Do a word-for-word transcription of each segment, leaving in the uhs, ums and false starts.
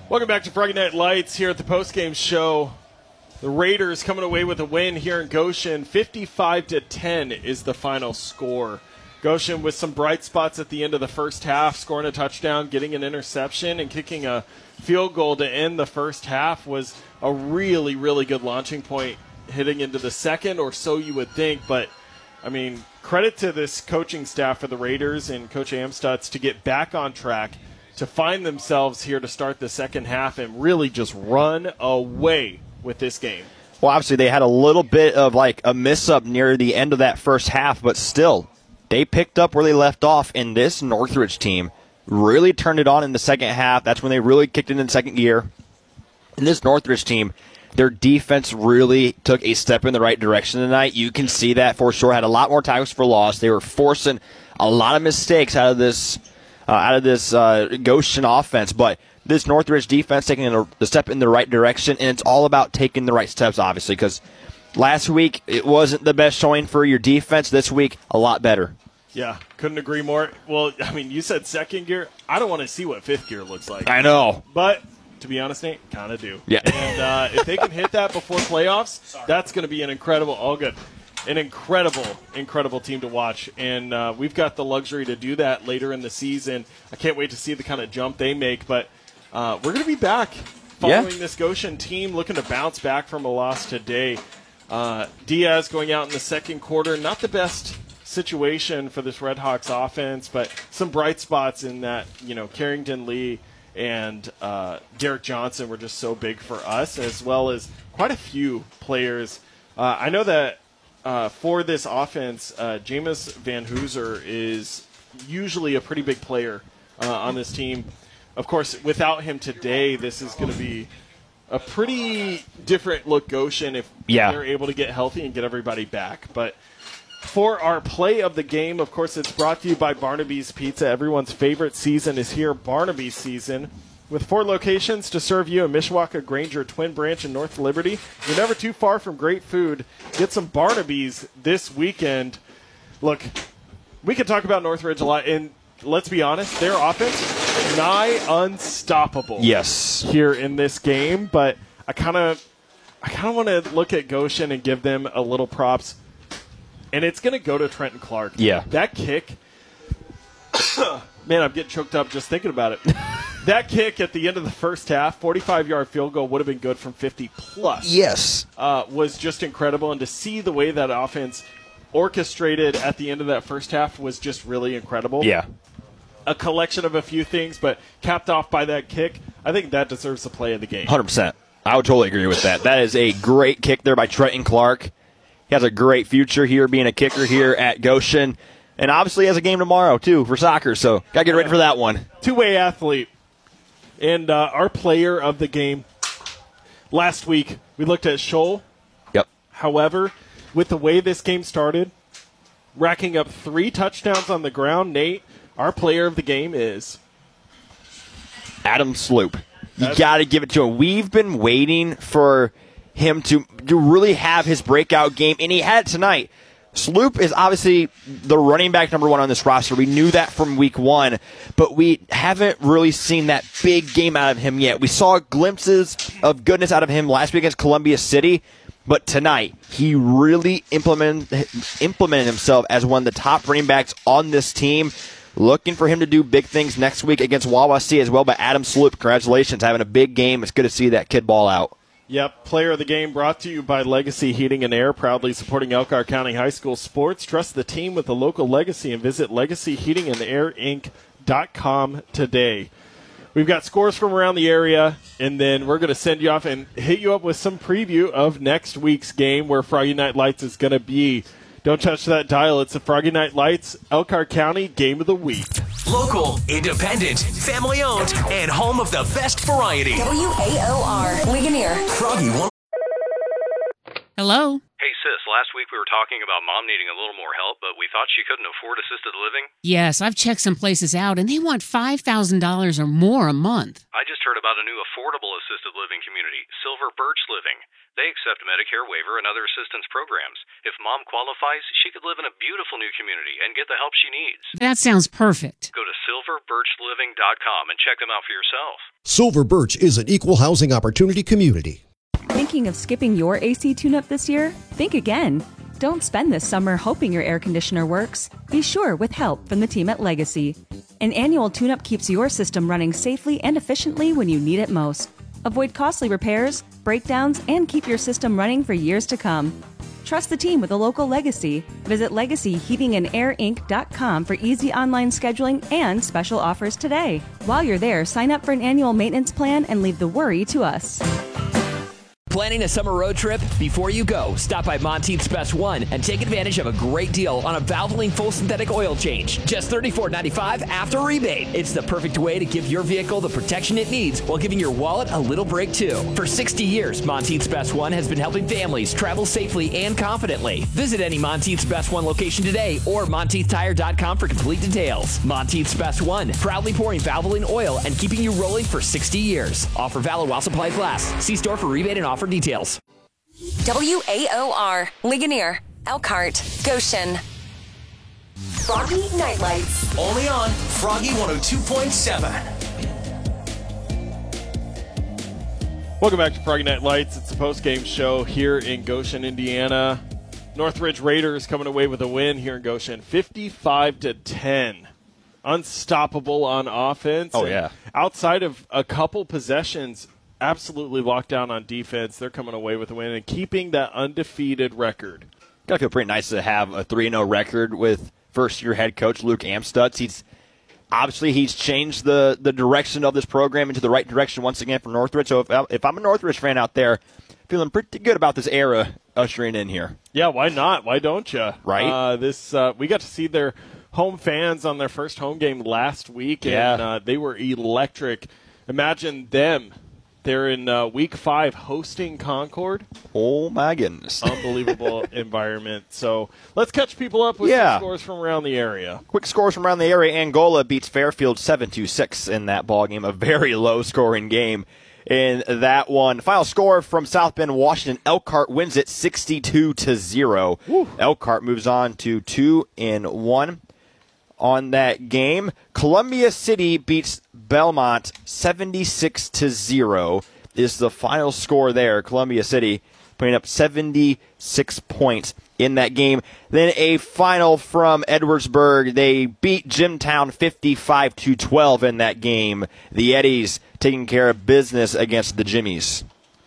Welcome back to Froggy Night Lights here at the postgame show. The Raiders coming away with a win here in Goshen. fifty-five to ten is the final score. Goshen with some bright spots at the end of the first half, scoring a touchdown, getting an interception, and kicking a field goal to end the first half was a really, really good launching point heading into the second, or so you would think. But, I mean, credit to this coaching staff for the Raiders and Coach Amstutz to get back on track, to find themselves here to start the second half and really just run away with this game. Well, obviously they had a little bit of like a miss-up near the end of that first half, but still, they picked up where they left off, and this Northridge team really turned it on in the second half. That's when they really kicked it in second gear. And this Northridge team, their defense really took a step in the right direction tonight. You can see that for sure. Had a lot more tackles for loss. They were forcing a lot of mistakes out of this Uh, out of this uh, Goshen offense, but this Northridge defense taking a, a step in the right direction, and it's all about taking the right steps, obviously, because last week it wasn't the best showing for your defense. This week, a lot better. Yeah, couldn't agree more. Well, I mean, you said second gear. I don't want to see what fifth gear looks like. I know. But, to be honest, Nate, kind of do. Yeah. And uh, if they can hit that before playoffs, that's going to be an incredible, all good. An incredible, incredible team to watch, and uh, we've got the luxury to do that later in the season. I can't wait to see the kind of jump they make, but uh, we're going to be back following yeah. this Goshen team looking to bounce back from a loss today. Uh, Diaz going out in the second quarter, not the best situation for this Redhawks offense, but some bright spots in that, you know, Carrington Lee and uh, Derek Johnson were just so big for us, as well as quite a few players. Uh, I know that Uh, for this offense, uh, Jameis Van Hooser is usually a pretty big player uh, on this team. Of course, without him today, this is going to be a pretty different look Goshen if yeah. they're able to get healthy and get everybody back. But for our play of the game, of course, it's brought to you by Barnaby's Pizza. Everyone's favorite season is here, Barnaby's season. With four locations to serve you in Mishawaka, Granger, Twin Branch, and North Liberty, you're never too far from great food. Get some Barnaby's this weekend. Look, we could talk about Northridge a lot, and let's be honest, their offense nigh unstoppable. Yes. Here in this game, but I kind of, I kind of want to look at Goshen and give them a little props, and it's going to go to Trenton Clark. Yeah. That kick. Man, I'm getting choked up just thinking about it. That kick at the end of the first half, forty-five-yard field goal, would have been good from fifty plus. Yes. Uh, was just incredible. And to see the way that offense orchestrated at the end of that first half was just really incredible. Yeah. A collection of a few things, but capped off by that kick, I think that deserves the play of the game. one hundred percent. I would totally agree with that. That is a great kick there by Trenton Clark. He has a great future here being a kicker here at Goshen. And obviously has a game tomorrow, too, for soccer, so got to get ready for that one. Two-way athlete. And uh, our player of the game, last week, we looked at Scholl. Yep. However, with the way this game started, racking up three touchdowns on the ground, Nate, our player of the game is Adam Sloop. You got to give it to him. We've been waiting for him to, to really have his breakout game, and he had it tonight. Sloop is obviously the running back number one on this roster. We knew that from week one, but we haven't really seen that big game out of him yet. We saw glimpses of goodness out of him last week against Columbia City, but tonight he really implemented, implemented himself as one of the top running backs on this team. Looking for him to do big things next week against Wawasee as well, but Adam Sloop, congratulations, having a big game. It's good to see that kid ball out. Yep, player of the game brought to you by Legacy Heating and Air, proudly supporting Elkhart County High School sports. Trust the team with a local legacy and visit legacy heating and air inc dot com today. We've got scores from around the area, and then we're going to send you off and hit you up with some preview of next week's game where Froggy Night Lights is going to be. Don't touch that dial. It's the Froggy Night Lights Elkhart County Game of the Week. Local, independent, family-owned, and home of the best variety. W A O R, Ligonier. Froggy one. Hello? Hey sis, last week we were talking about mom needing a little more help, but we thought she couldn't afford assisted living. Yes, I've checked some places out, and they want five thousand dollars or more a month. I just heard about a new affordable assisted living community, Silver Birch Living. They accept Medicare waiver and other assistance programs. If mom qualifies, she could live in a beautiful new community and get the help she needs. That sounds perfect. Go to silver birch living dot com and check them out for yourself. Silver Birch is an equal housing opportunity community. Thinking of skipping your A C tune-up this year? Think again. Don't spend this summer hoping your air conditioner works. Be sure with help from the team at Legacy. An annual tune-up keeps your system running safely and efficiently when you need it most. Avoid costly repairs, breakdowns, and keep your system running for years to come. Trust the team with a local Legacy. Visit legacy heating and air inc dot com for easy online scheduling and special offers today. While you're there, sign up for an annual maintenance plan and leave the worry to us. Planning a summer road trip? Before you go, stop by Monteith's Best One and take advantage of a great deal on a Valvoline full synthetic oil change. Just thirty-four ninety-five after rebate. It's the perfect way to give your vehicle the protection it needs while giving your wallet a little break too. For sixty years, Monteith's Best One has been helping families travel safely and confidently. Visit any Monteith's Best One location today or monteith tire dot com for complete details. Monteith's Best One, proudly pouring Valvoline oil and keeping you rolling for sixty years. Offer valid while supplies last. See store for rebate and offer details. W A O R, Ligonier, Elkhart, Goshen. Froggy Nightlights. Only on Froggy one oh two point seven. Welcome back to Froggy Night Lights. It's the post-game show here in Goshen, Indiana. Northridge Raiders coming away with a win here in Goshen, fifty-five to ten. Unstoppable on offense. Oh, yeah. Outside of a couple possessions, absolutely locked down on defense. They're coming away with a win and keeping that undefeated record. Gotta feel pretty nice to have a three and oh record with first-year head coach Luke Amstutz. He's obviously he's changed the, the direction of this program into the right direction once again for Northridge. So if, if I'm a Northridge fan out there, feeling pretty good about this era ushering in here. Yeah, why not? Why don't you? Right. Uh, this uh, we got to see their home fans on their first home game last week, Yeah. and uh, they were electric. Imagine them. They're in uh, week five hosting Concord. Oh, my goodness. Unbelievable environment. So let's catch people up with Yeah. some scores from around the area. Quick scores from around the area. Angola beats Fairfield seven to six in that ball game. A very low-scoring game in that one. Final score from South Bend, Washington. Elkhart wins it sixty-two to zero. Elkhart moves on to two and one. On that game, Columbia City beats Belmont seventy-six to zero is the final score there. Columbia City putting up seventy-six points in that game. Then a final from Edwardsburg. They beat Jimtown fifty-five to twelve in that game. The Eddies taking care of business against the Jimmies.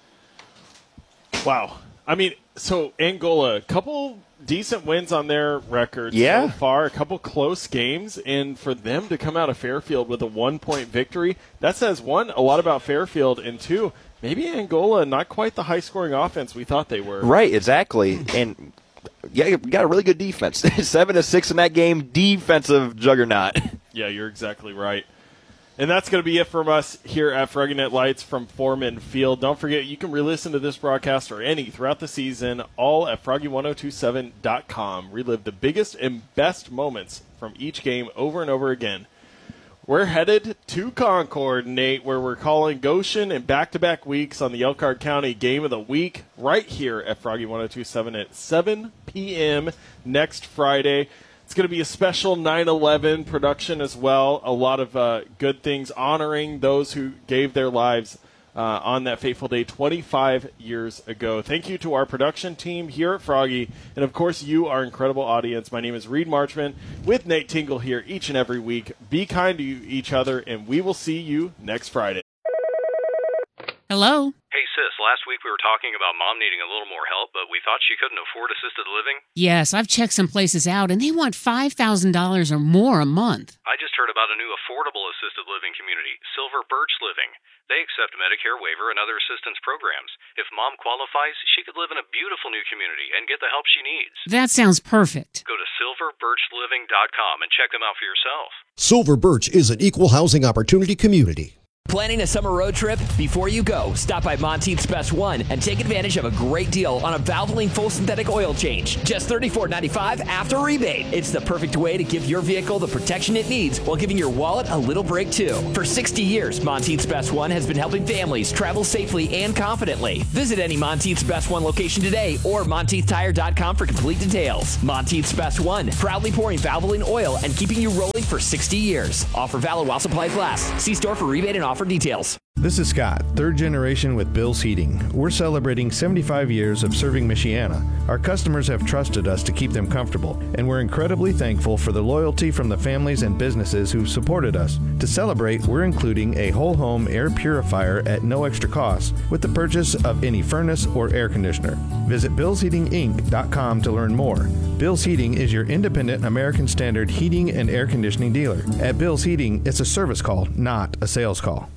Wow. I mean, so Angola, a couple decent wins on their record Yeah. so far, a couple close games, and for them to come out of Fairfield with a one-point victory, that says, one, a lot about Fairfield, and two, maybe Angola, not quite the high-scoring offense we thought they were. Right, exactly. And yeah, you got a really good defense. Seven to six in that game, defensive juggernaut. Yeah, you're exactly right. And that's going to be it from us here at Froggy Night Lights from Foreman Field. Don't forget, you can re-listen to this broadcast or any throughout the season, all at froggy one oh two seven dot com. Relive the biggest and best moments from each game over and over again. We're headed to Concord, Nate, where we're calling Goshen in back-to-back weeks on the Elkhart County Game of the Week right here at Froggy one oh two seven at seven p.m. next Friday. It's going to be a special nine eleven production as well. A lot of uh, good things honoring those who gave their lives uh, on that fateful day twenty-five years ago. Thank you to our production team here at Froggy, and of course you, our incredible audience. My name is Reed Marchman with Nate Tingle here each and every week. Be kind to each other, and we will see you next Friday. Hello? Hey sis, last week we were talking about mom needing a little more help, but we thought she couldn't afford assisted living. Yes, I've checked some places out, and they want five thousand dollars or more a month. I just heard about a new affordable assisted living community, Silver Birch Living. They accept Medicare waiver and other assistance programs. If mom qualifies, she could live in a beautiful new community and get the help she needs. That sounds perfect. Go to silver birch living dot com and check them out for yourself. Silver Birch is an equal housing opportunity community. Planning a summer road trip? Before you go, stop by Monteith's Best One and take advantage of a great deal on a Valvoline full synthetic oil change. Just thirty-four ninety-five after rebate. It's the perfect way to give your vehicle the protection it needs while giving your wallet a little break too. For sixty years, Monteith's Best One has been helping families travel safely and confidently. Visit any Monteith's Best One location today or Monteith Tire dot com for complete details. Monteith's Best One, proudly pouring Valvoline oil and keeping you rolling for sixty years. Offer valid while supplies last. See store for rebate and offer for details. This is Scott, third generation with Bill's Heating. We're celebrating seventy-five years of serving Michiana. Our customers have trusted us to keep them comfortable, and we're incredibly thankful for the loyalty from the families and businesses who've supported us. To celebrate, we're including a whole home air purifier at no extra cost with the purchase of any furnace or air conditioner. Visit bills heating inc dot com to learn more. Bill's Heating is your independent American Standard heating and air conditioning dealer. At Bill's Heating, it's a service call, not a sales call.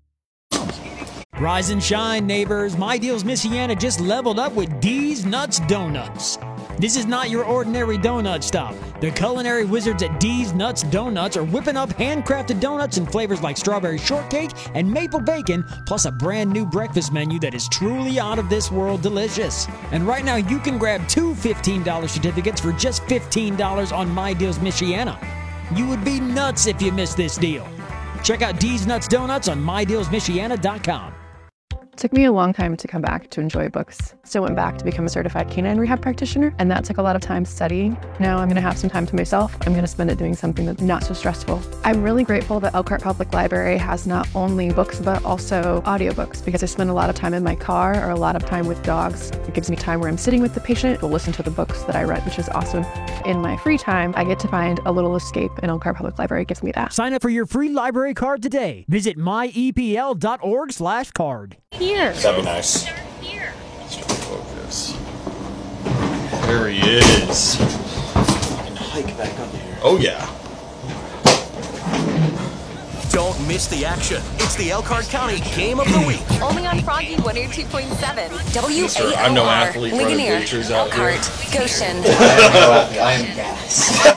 Rise and shine, neighbors. My Deals Michiana just leveled up with D's Nuts Donuts. This is not your ordinary donut stop. The culinary wizards at D's Nuts Donuts are whipping up handcrafted donuts in flavors like strawberry shortcake and maple bacon, plus a brand new breakfast menu that is truly out of this world delicious. And right now you can grab two fifteen dollar certificates for just fifteen dollars on My Deals Michiana. You would be nuts if you missed this deal. Check out D's Nuts Donuts on my deals michiana dot com. It took me a long time to come back to enjoy books. So I went back to become a certified canine rehab practitioner, and that took a lot of time studying. Now I'm gonna have some time to myself. I'm gonna spend it doing something that's not so stressful. I'm really grateful that Elkhart Public Library has not only books, but also audiobooks, because I spend a lot of time in my car or a lot of time with dogs. It gives me time where I'm sitting with the patient to listen to the books that I read, which is awesome. In my free time, I get to find a little escape, and Elkhart Public Library gives me that. Sign up for your free library card today. Visit my e p l dot org slash card. Here. That'd be nice. Here. Focus. There he is. And hike back up here. Oh, yeah. Don't miss the action. It's the Elkhart County Game of the Week. Only on Froggy one oh two point seven. W A O R. I'm no athlete running Ligonier, bleachers out Elkhart, here. Goshen. I am no athlete. I am gas.